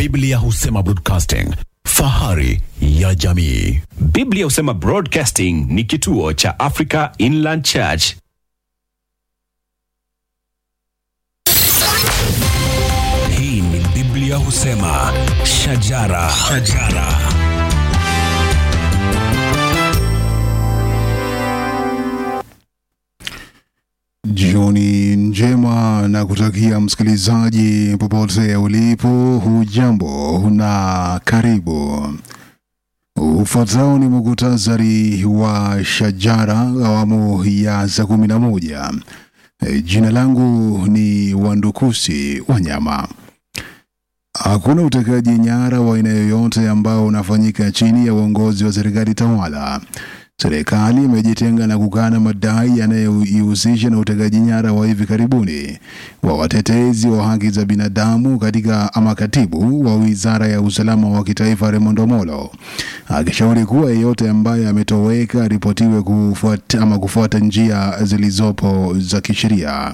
Biblia husema broadcasting, fahari ya jamii. Biblia husema Broadcasting ni kituo cha Africa Inland Church. Hii ni Biblia husema shajara. Jioni njema na kutakia msikilizaji popote ulipo, hujambo na karibu. Ufuatao ni muhtasari wa shajara awamu ya saa 11. Jina langu ni Wandukusi Wanyama. Hakuna utekaji nyara wa aina yoyote ambao unafanyika chini ya uongozi wa serikali tawala. Serikali imejitenga na kukana madai yanayoihusisha na utekaji nyara wa hivi karibuni wa watetezi wa haki za binadamu katibu wa Wizara ya Usalama wa Kitaifa Raymond Omolo, akishauri kuwa yeyote ambaye ametoweka ripotiwe kufuata njia zilizopo za kisheria.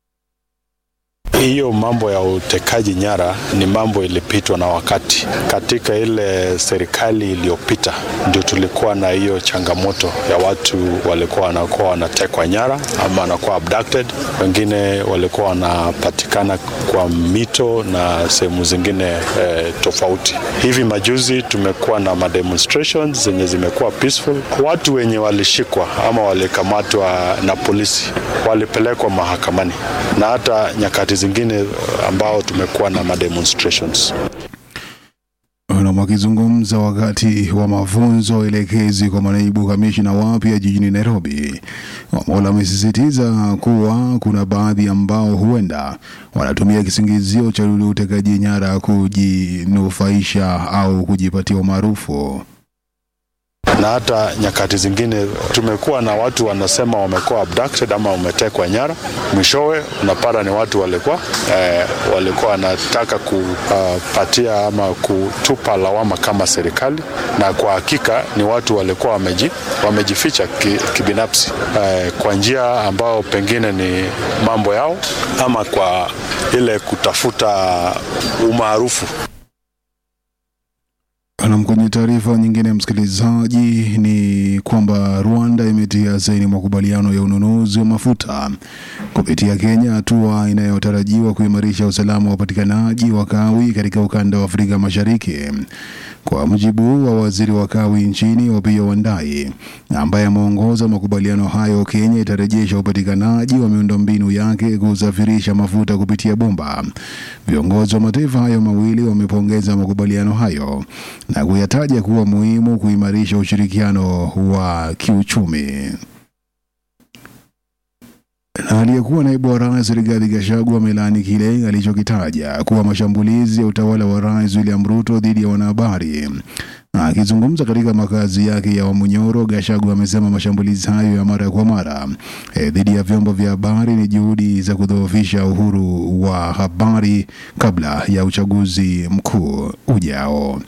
Hiyo mambo ya utekaji nyara ni mambo ilipitwa na wakati. Katika ile serikali iliyopita ndio tulikuwa na hiyo changamoto ya watu walikuwa wanatekwa nyara ama wanakuwa abducted, wengine walikuwa wanapatikana kwa mito na sehemu zingine tofauti. Hivi majuzi tumekuwa na demonstrations zenye zimekuwa peaceful. Watu wenye walishikwa ama walikamatwa na polisi walipelekwa mahakamani, na hata nyakati zingine ambao tumekuwa na demonstrations. Na wakizungumza wakati wa mafunzo elekezi kwa manaibu kamishna wapya jijini Nairobi, Omolo amesisitiza kuwa kuna baadhi ambao huenda wanatumia kisingizio cha utekaji nyara kujinufaisha au kujipatia umaarufu. Na hata nyakati zingine tumekuwa na watu wanasema wamekuwa abducted ama wametekwa nyara, mwishowe unapata ni watu walikuwa wanataka kupatia ama kutupa lawama kama serikali, na kwa hakika ni watu walikuwa wamejificha kibinafsi kwa njia ambao pengine ni mambo yao ama kwa ile kutafuta umaarufu. Na kwenye taarifa nyingine msikilizaji ni kwamba Rwanda imetia saini makubaliano ya ununuzi wa mafuta kupitia Kenya, hatua inayotarajiwa kuimarisha usalama wa upatikanaji wa kawi katika ukanda wa Afrika Mashariki. Kwa mujibu wa waziri wa kawi nchini Opiyo Wandayi, ambaye ameongoza makubaliano hayo, Kenya itarejesha upatikanaji wa miundombinu yake kusafirisha mafuta kupitia bomba. Viongozi wa mataifa hayo mawili wamepongeza makubaliano hayo na kuyataja kuwa muhimu kuimarisha ushirikiano wa kiuchumi. Na aliyekuwa naibu wa rais Rigathi Gachagua amelaani kile alichokitaja kuwa mashambulizi ya utawala wa Rais William Ruto dhidi ya wanahabari. Akizungumza katika makazi yake ya Wamunyoro, Gachagua amesema mashambulizi hayo ya mara kwa mara dhidi ya vyombo vya habari ni juhudi za kudhoofisha uhuru wa habari kabla ya uchaguzi mkuu ujao.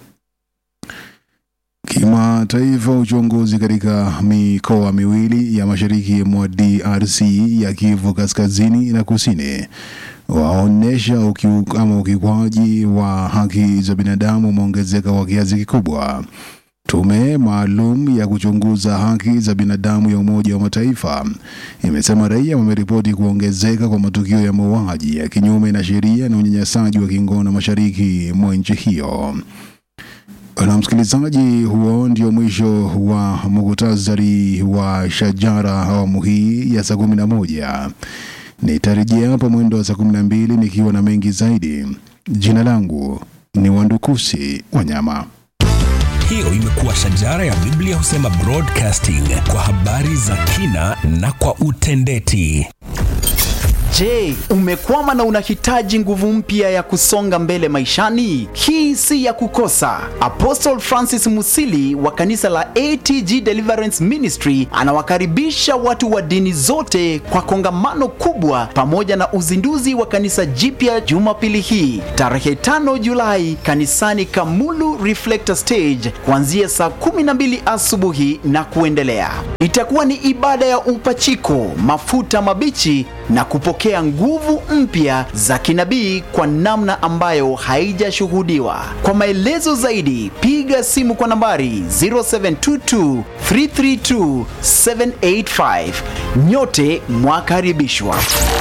Kimataifa, uchunguzi katika mikoa miwili ya mashariki mwa DRC ya Kivu Kaskazini na Kusini waonesha ukiukwaji wa haki za binadamu umeongezeka kwa kiasi kikubwa. Tume maalum ya kuchunguza haki za binadamu ya Umoja wa Mataifa imesema raia wameripoti kuongezeka kwa matukio ya mauaji ya kinyume na sheria na unyanyasaji wa kingono mashariki mwa nchi hiyo. Na msikilizaji, huo ndio mwisho wa muhtasari wa shajara awamu hii ya saa 11. Nitarejea hapa mwendo wa saa 12 nikiwa na mengi zaidi. Jina langu ni Wandukusi Wanyama. Hiyo imekuwa shajara ya Biblia husema Broadcasting, kwa habari za kina na kwa utendeti. Je, umekwama na unahitaji nguvu mpya ya kusonga mbele maishani? Hii si ya kukosa. Apostle Francis Musili wa kanisa la ATG Deliverance Ministry anawakaribisha watu wa dini zote kwa kongamano kubwa pamoja na uzinduzi wa kanisa jipya Jumapili hii tarehe 5 Julai kanisani Kamulu Reflector Stage kuanzia saa 12 asubuhi na kuendelea. Itakuwa ni ibada ya upachiko, mafuta mabichi na kupokea kupokea nguvu mpya za kinabii kwa namna ambayo haijashuhudiwa. Kwa maelezo zaidi, piga simu kwa nambari 0722 332 785. Nyote mwakaribishwa.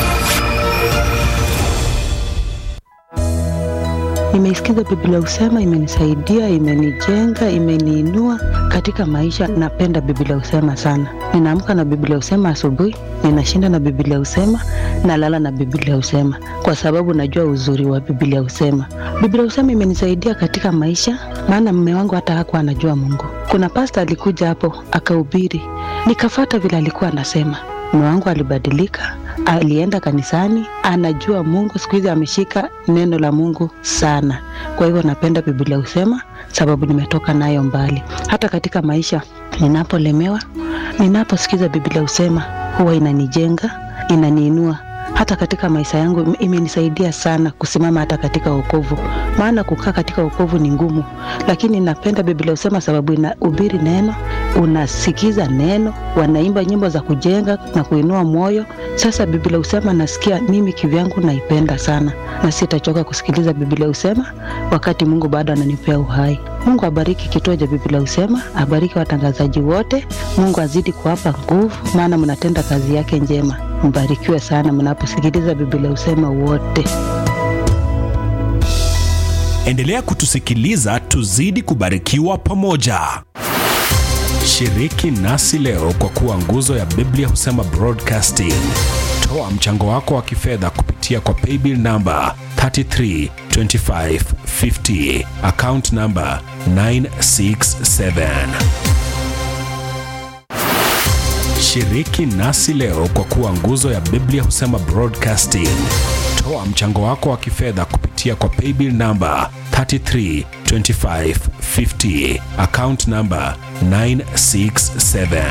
Nimeisikiza Biblia Husema, imenisaidia, imenijenga, imeniinua katika maisha. Napenda Biblia Husema sana. Ninaamka na Biblia Husema asubuhi, ninashinda na Biblia Husema, nalala na Biblia Husema, kwa sababu najua uzuri wa Biblia Husema. Biblia Husema imenisaidia katika maisha, maana mume wangu hata hakuwa anajua Mungu. Kuna pastor alikuja hapo akahubiri, nikafuata vile alikuwa anasema. Mume wangu alibadilika, alienda kanisani, anajua Mungu, siku hizi ameshika neno la Mungu sana. Kwa hivyo napenda Biblia Husema sababu nimetoka nayo mbali. Hata katika maisha ninapolemewa, ninaposikiza Biblia Husema huwa inanijenga, inaniinua. Hata katika maisha yangu imenisaidia sana kusimama hata katika wokovu. Maana kukaa katika wokovu ni ngumu, lakini napenda Biblia Husema sababu inahubiri neno, unasikiza neno, wanaimba nyimbo za kujenga na kuinua moyo. Sasa Biblia Husema nasikia mimi kivyangu naipenda sana, na sitachoka kusikiliza Biblia Husema wakati Mungu bado ananipea uhai. Mungu abariki kituo cha Biblia Husema, abariki watangazaji wote. Mungu azidi kuwapa nguvu, maana mnatenda kazi yake njema. Mbarikiwe sana mnaposikiliza Biblia Husema wote. Endelea kutusikiliza, tuzidi kubarikiwa pamoja. Shiriki nasi leo kwa kuwa nguzo ya Biblia Husema Broadcasting. Toa mchango wako wa kifedha kupitia kwa paybill number 332550, account number 967. Shiriki nasi leo kwa kuwa nguzo ya Biblia Husema Broadcasting. Toa mchango wako wa kifedha kupitia kwa paybill number 332550, account number 967.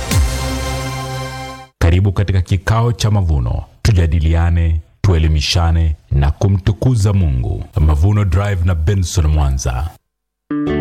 Karibu katika kikao cha mavuno. Tujadiliane, tuelimishane na kumtukuza Mungu. Mavuno Drive na Benson Mwanza.